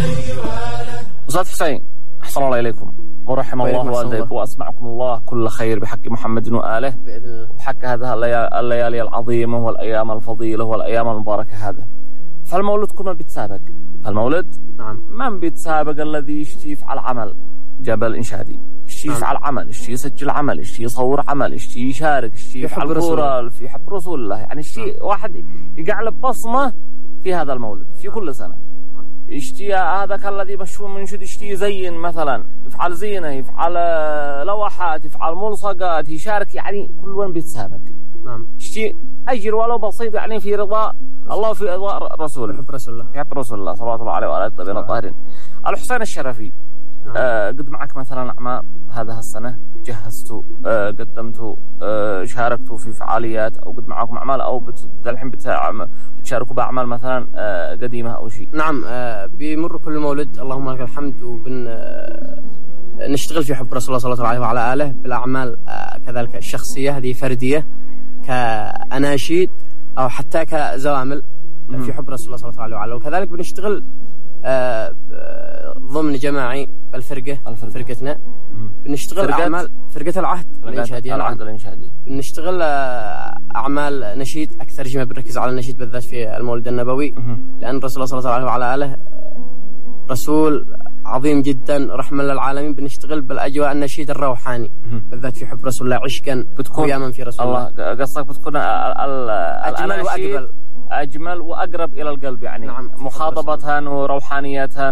أستاذ حسين أحسن الله إليكم ورحم الله والديك وأسمعكم الله كل خير بحق محمد وآله بإذن الله، بحق هذه الليالي العظيمة والأيام الفضيلة والأيام المباركة. هذا فالمولد كل من بيتسابق، فالمولد نعم من بيتسابق الذي يشتي يفعل عمل جبل إنشادي، يشتي يفعل عمل، يشتي يسجل عمل، يشتي يصور عمل، يشتي يشارك، يشتي يفعل كورة في حب رسول الله، يعني يشتي واحد يقع بصمة في هذا المولد في كل سنة. يشتي هذاك الذي مشهور منشد يشتي يزين مثلا، يفعل زينة، يفعل لوحات، يفعل ملصقات، يشارك، يعني كل من بيتسابق. نعم يشتي أجر ولو بسيط يعني في رضا الله وفي رضا رسوله، يحب رسول الله، يحب رسول الله صلى الله عليه وآله الطيبين الطاهرين. الحسين الشرفي قد معك مثلا أعمال هذه السنة جهزتوا قدمتوا شاركتوا في فعاليات، أو قد معكم أعمال، أو الحين بتشاركوا بأعمال مثلا قديمة أو شيء؟ نعم بيمر كل مولد اللهم لك الحمد نشتغل في حب رسول الله صلى الله عليه وعلى آله بالأعمال كذلك الشخصية هذه فردية كأناشيد أو حتى كزوامل في حب رسول الله صلى الله عليه وعلى آله، وكذلك بنشتغل ضمن جماعي فرقتنا بنشتغل أعمال فرقة العهد الإنشادي، بنشتغل أعمال نشيد أكثر شيء ما بنركز على النشيد بالذات في المولد النبوي، لأن الرسول صلى الله عليه وعلى آله رسول عظيم جدا رحمة للعالمين. بنشتغل بالأجواء النشيد الروحاني بالذات في حب رسول الله، عشقا قياما في رسول الله. قصدك بتكون أجمل وأقبل، أجمل وأقرب إلى القلب، يعني نعم مخاطبة وروحانية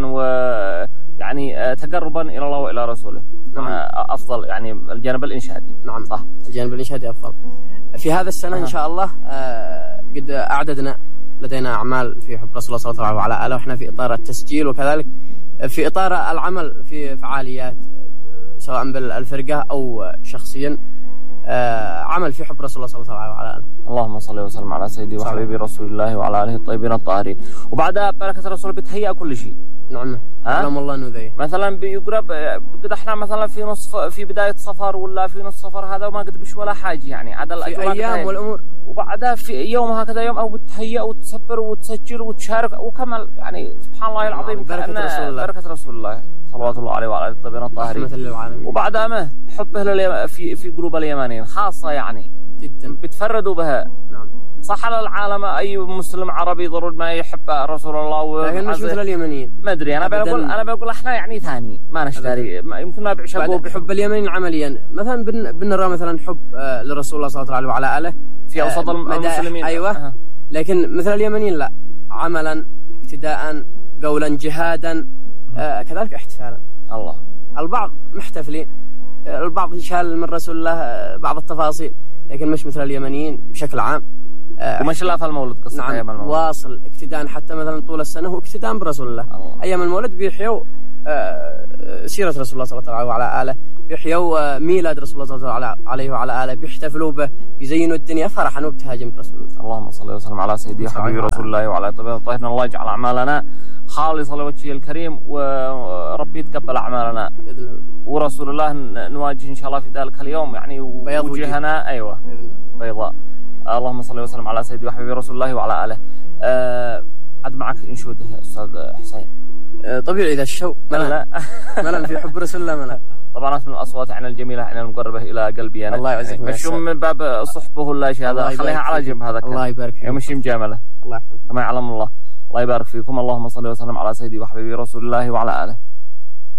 ويعني تقربا إلى الله وإلى رسوله. نعم أفضل يعني الجانب الإنشادي. نعم صح، الجانب الإنشادي أفضل. في هذا السنة إن شاء الله قد أعددنا لدينا أعمال في حب رسول الله صلى الله عليه وآله، وإحنا في إطار التسجيل وكذلك في إطار العمل في فعاليات سواء بالفرقة أو شخصيا، عمل في حب رسول الله صلى الله عليه وآله. اللهم صل وسلم على سيدي وحبيبي رسول الله وعلى آله الطيبين الطاهرين. وبعدها بركة الرسول بتهيأ كل شيء. نعم سلام الله نذي مثلا بيقرب قد احنا مثلا في بداية صفر ولا في نص صفر، هذا ما قد بش ولا حاجة يعني عدا الأجواء في أيام والأمور، وبعدها في يوم هكذا يوم أو بتهيأ وتصبر وتسجل وتشارك وكمل، يعني سبحان الله العظيم بركة رسول الله صلوات الله عليه وعلى آله الطيبين الطاهرين. وبعدها ما حبه في قلوب اليمانيين خاصة يعني جدا بتفردوا بها. نعم صح على العالم أي مسلم عربي ضروري ما يحب رسول الله، لكن مش مثل اليمانيين. ما أدري أنا بقول إحنا يعني ثاني ما نشتري، يمكن ما بيعشقوا بحب اليمانيين عمليا. مثلا بنرى مثلا حب لرسول الله صلى الله عليه وعلى آله في أوسط المسلمين. أيوة لكن مثل اليمانيين لا، عملا اقتداء قولا جهادا كذلك احتفالا. الله البعض محتفلين، البعض يشال من رسول الله بعض التفاصيل، لكن مش مثل اليمنيين بشكل عام. وما شاء الله في المولد قصة نعم أيام المولد واصل اقتداء حتى مثلا طول السنة واقتداء برسول الله. أيام المولد بيحيوا سيرة رسول الله صلى الله عليه وعلى آله، بيحيوا ميلاد رسول الله صلى الله عليه وعلى آله، بيحتفلوا به، بيزينوا الدنيا فرحا وابتهاجا برسول الله. اللهم صل وسلم على سيدي حبيبي رسول الله وعلى آله الطاهرين. الله يجعل أعمالنا خالصة لوجهه الكريم، وربي يتقبل أعمالنا بإذن الله، ورسول الله نواجه إن شاء الله في ذلك اليوم يعني وجهنا أيوة بيضاء. اللهم صل وسلم على سيدي وحبيبي رسول الله وعلى آله. عد معك إنشوده أستاذ حسين. طبيعي إذا الشو ملل في حب رسول الله ملل. طبعا من الأصوات يعني الجميلة يعني المقربة إلى قلبي أنا. الله يعزك. مش من باب صحبه ولا شيء، هذا خليها على جنب. هذا الله يبارك فيك، مش مجاملة. الله يحفظك كما يعلم الله. الله يبارك فيكم. اللهم صل وسلم على سيدي وحبيبي رسول الله وعلى آله.